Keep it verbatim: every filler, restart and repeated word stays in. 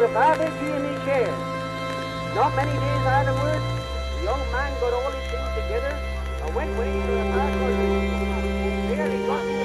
a barbecue in his chair. Not many days afterwards, the young man got all his things together and went with him to the park. There he got me the